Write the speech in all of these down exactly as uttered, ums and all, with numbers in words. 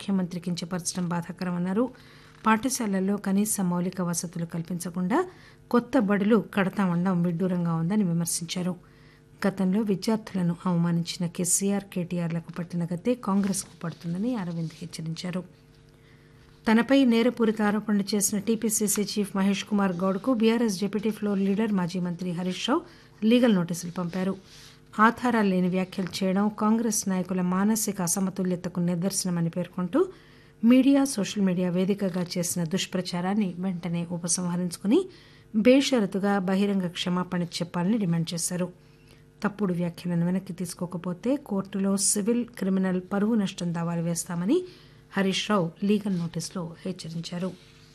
ముఖ్యమంత్రి కించపరచడం బాధాకరమన్నారు. పాఠశాలల్లో కనీస మౌలిక వసతులు కల్పించకుండా కొత్త బడులు కడతామనడం విడ్డూరంగా ఉందని విమర్శించారు. గతంలో విద్యార్థులను అవమానించిన కేసీఆర్, కేటీఆర్లకు పట్టిన గతే కాంగ్రెస్కు పడుతుందని అరవింద్ హెచ్చరించారు. తనపై నేరపూరిత ఆరోపణలు చేసిన TPCC chief Mahesh Kumar గౌడ్కు BRS deputy floor leader మాజీ మంత్రి హరీష్ రావు లీగల్ నోటీసులు పంపారు. ఆధారాలు లేని వ్యాఖ్యలు చేయడం కాంగ్రెస్ నాయకుల మానసిక అసమతుల్యతకు నిదర్శనమని పేర్కొంటూ మీడియా, సోషల్ మీడియా వేదికగా చేసిన దుష్ప్రచారాన్ని వెంటనే ఉపసంహరించుకుని బేషరతుగా బహిరంగ క్షమాపణ చెప్పాలని డిమాండ్ చేశారు. తప్పుడు వ్యాఖ్యలను వెనక్కి తీసుకోకపోతే కోర్టులో సివిల్, క్రిమినల్ పరువు నష్టం దావాలు వేస్తామని హరీష్ రావు లీగల్ నోటీసులో హెచ్చరించారు.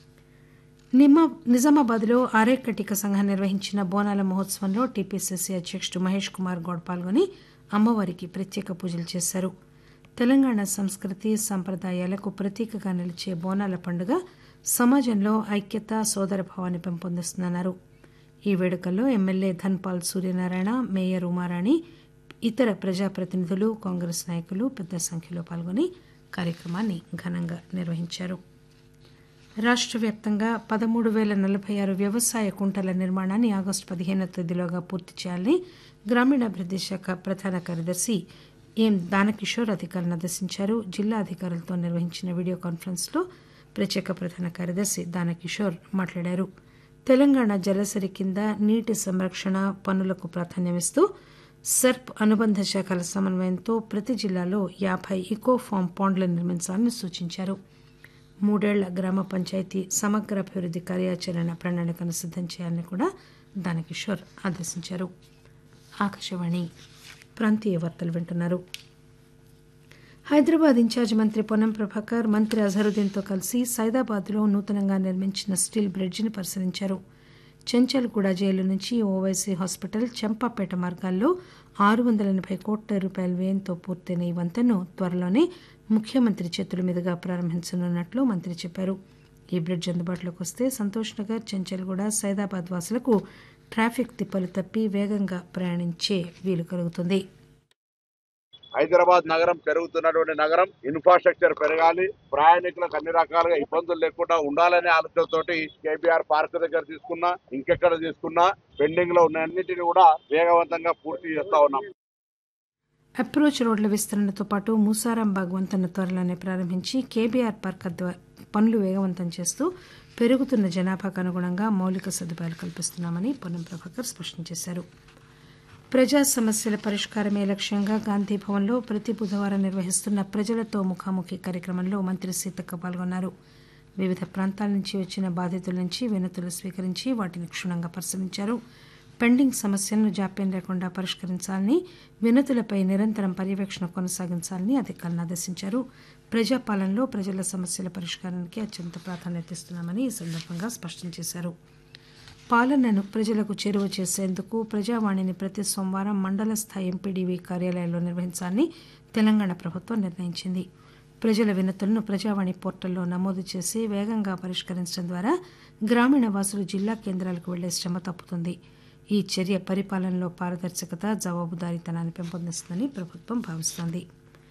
నిమా నిజామాబాద్లో ఆర్యకటిక సంఘం నిర్వహించిన బోనాల మహోత్సవంలో టీపీసీసీ అధ్యక్షుడు మహేష్ కుమార్ గౌడ్ పాల్గొని అమ్మవారికి ప్రత్యేక పూజలు చేశారు. తెలంగాణ సంస్కృతి సంప్రదాయాలకు ప్రతీకగా నిలిచే బోనాల పండుగ సమాజంలో ఐక్యత, సోదరభావాన్ని పెంపొందిస్తుందన్నారు. ఈ వేడుకల్లో ఎమ్మెల్యే ధన్పాల్ సూర్యనారాయణ, మేయర్ ఉమారాణి, ఇతర ప్రజాప్రతినిధులు, కాంగ్రెస్ నాయకులు పెద్ద సంఖ్యలో పాల్గొని కార్యక్రమాన్ని ఘనంగా నిర్వహించారు. రాష్ట్ర వ్యాప్తంగా పదమూడు వేల నలభై ఆరు వ్యవసాయ కుంటల నిర్మాణాన్ని ఆగస్టు పదిహేనవ తేదీలోగా పూర్తి చేయాలని గ్రామీణాభివృద్ధి శాఖ ప్రధాన కార్యదర్శి ఎం దానకిషోర్ అధికారులను ఆదేశించారు. జిల్లా అధికారులతో నిర్వహించిన వీడియో కాన్ఫరెన్స్లో ప్రత్యేక ప్రధాన కార్యదర్శి దానకిషోర్ మాట్లాడారు. తెలంగాణ జలసరి కింద నీటి సంరక్షణ పనులకు ప్రాధాన్యమిస్తూ సెర్ప్ అనుబంధ శాఖల సమన్వయంతో ప్రతి జిల్లాలో యాభై ఇకో ఫామ్ పాండ్లను నిర్మించాలని సూచించారు. మూడేళ్ల గ్రామ పంచాయతీ సమగ్ర అభివృద్ధి కార్యాచరణ ప్రణాళికను సిద్దం చేయాలని కూడా దానకిషోర్ ఆదేశించారు. ఆకాశవాణి ప్రాంతీయ వార్తలు వింటున్నారు. హైదరాబాద్ ఇన్ఛార్జ్ మంత్రి పొన్నం ప్రభాకర్ మంత్రి అజహరుద్దీన్తో కలిసి సైదాబాద్లో నూతనంగా నిర్మించిన స్టీల్ బ్రిడ్జిని పరిశీలించారు. చెంచల్గూడ జైలు నుంచి ఓవైసీ హాస్పిటల్, చంపాపేట మార్గాల్లో ఆరు వందల ఎనభై కోట్ల రూపాయల వ్యయంతో పూర్తయిన ఈ వంతెనను త్వరలోనే ముఖ్యమంత్రి చేతుల మీదుగా ప్రారంభించనున్నట్లు మంత్రి చెప్పారు. ఈ బ్రిడ్జ్ అందుబాటులోకి వస్తే సంతోష్ నగర్, చెంచల్గూడ, సైదాబాద్ వాసులకు ట్రాఫిక్ తిప్పలు తప్పి వేగంగా ప్రయాణించే వీలు కలుగుతుంది. హైదరాబాద్ నగరం పెరుగుతున్నటువంటి నగరం, ఇన్ఫ్రాస్ట్రక్చర్ పెరగాలి, ప్రయాణికులకు అన్ని రకాలుగా ఇబ్బందులు లేకుండా ఉండాలనే ఆలోచనతోటి కేబీఆర్ పార్క్ దగ్గర తీసుకున్నా, ఇంకెక్కడ తీసుకున్నా పెండింగ్ లో ఉన్న అన్నింటినీ కూడా వేగవంతంగా పూర్తి చేస్తా ఉన్నాం. అప్రోచ్ రోడ్ల విస్తరణతో పాటు మూసారాంబాగ్ వంతెన త్వరలోనే ప్రారంభించి కేబీఆర్ పార్క్ పనులు వేగవంతం చేస్తూ పెరుగుతున్న జనాభాకు అనుగుణంగా మౌలిక సదుపాయాలు కల్పిస్తున్నామని పొన్నం ప్రభాకర్ స్పష్టం చేశారు. ప్రజా సమస్యల పరిష్కారమే లక్ష్యంగా గాంధీ భవన్లో ప్రతి బుధవారం నిర్వహిస్తున్న ప్రజలతో ముఖాముఖి కార్యక్రమంలో మంత్రి సీతక్క పాల్గొన్నారు. వివిధ ప్రాంతాల నుంచి వచ్చిన బాధితుల నుంచి వినతులు స్వీకరించి వాటిని క్షుణ్ణంగా పరిశీలించారు. పెండింగ్ సమస్యలను జాప్యం లేకుండా పరిష్కరించాలని, వినతులపై నిరంతరం పర్యవేక్షణ కొనసాగించాలని అధికారులను ఆదేశించారు. ప్రజాపాలనలో ప్రజల సమస్యల పరిష్కారానికి అత్యంత ప్రాధాన్యత ఇస్తున్నామని ఈ సందర్భంగా స్పష్టం చేశారు. పాలనను ప్రజలకు చేరువ చేసేందుకు ప్రజావాణిని ప్రతి సోమవారం మండల స్థాయి ఎంపీడీవీ కార్యాలయాల్లో నిర్వహించాలని తెలంగాణ ప్రభుత్వం నిర్ణయించింది. ప్రజల వినతులను ప్రజావాణి పోర్టల్లో నమోదు చేసి వేగంగా పరిష్కరించడం ద్వారా గ్రామీణ వాసులు జిల్లా కేంద్రాలకు వెళ్లే శ్రమ తప్పుతుంది. ఈ చర్య పరిపాలనలో పారదర్శకత, జవాబుదారీతనాన్ని పెంపొందిస్తుందని ప్రభుత్వం భావిస్తోంది.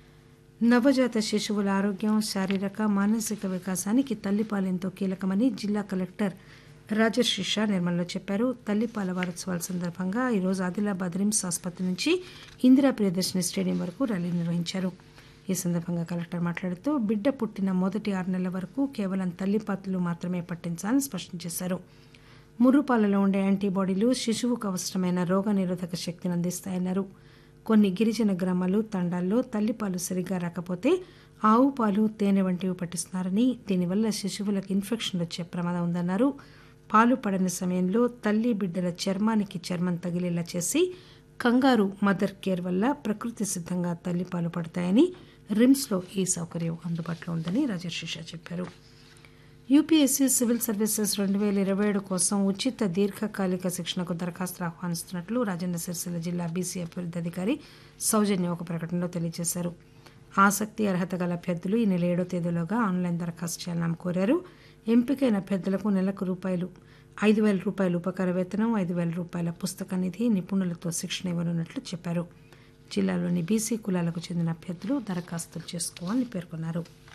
నవజాత శిశువుల ఆరోగ్యం, శారీరక, మానసిక వికాసానికి తల్లిపాలు ఎంతో కీలకమని జిల్లా కలెక్టర్ రాజర్షి షా నిర్మల్లో చెప్పారు. తల్లిపాల వారోత్సవాల సందర్భంగా ఈరోజు ఆదిలాబాద్ రిమ్స్ ఆసుపత్రి నుంచి ఇందిరా ప్రియదర్శిని స్టేడియం వరకు ర్యాలీ నిర్వహించారు. ఈ సందర్భంగా కలెక్టర్ మాట్లాడుతూ బిడ్డ పుట్టిన మొదటి ఆరు నెలల వరకు కేవలం తల్లిపాలు మాత్రమే పట్టించాలని స్పష్టం చేశారు. ముర్రుపాలలో ఉండే యాంటీబాడీలు శిశువుకు అవసరమైన రోగ నిరోధక శక్తిని అందిస్తాయన్నారు. కొన్ని గిరిజన గ్రామాలు, తండాల్లో తల్లిపాలు సరిగా రాకపోతే ఆవు పాలు, తేనె వంటివి పట్టిస్తున్నారని, దీనివల్ల శిశువులకు ఇన్ఫెక్షన్ వచ్చే ప్రమాదం ఉందన్నారు. పాలు పడని సమయంలో తల్లి బిడ్డల చర్మానికి చర్మం తగిలేలా చేసి కంగారు మదర్ కేర్ వల్ల ప్రకృతి సిద్ధంగా తల్లిపాలు పడతాయని, రిమ్స్లో ఈ సౌకర్యం అందుబాటులో ఉందని రాజర్షి షా చెప్పారు. యూపీఎస్సీ సివిల్ సర్వీసెస్ రెండు వేల ఇరవై ఏడు కోసం ఉచిత దీర్ఘకాలిక శిక్షణకు దరఖాస్తులు ఆహ్వానిస్తున్నట్లు రాజన్న సిరిసిల్ల జిల్లా బీసీ అభివృద్ధి అధికారి సౌజన్య ఒక ప్రకటనలో తెలియజేశారు. ఆసక్తి, అర్హత గల అభ్యర్థులు ఈ నెల ఏడో తేదీలోగా ఆన్లైన్ దరఖాస్తు చేయాలని ఆమె కోరారు. ఎంపికైన అభ్యర్థులకు నెలకు రూపాయలు ఐదు వేల రూపాయల ఉపకార వేతనం, ఐదు వేల రూపాయల పుస్తక నిధి, నిపుణులతో శిక్షణ ఇవ్వనున్నట్లు చెప్పారు. జిల్లాలోని బీసీ కులాలకు చెందిన అభ్యర్థులు దరఖాస్తులు చేసుకోవాలని పేర్కొన్నారు.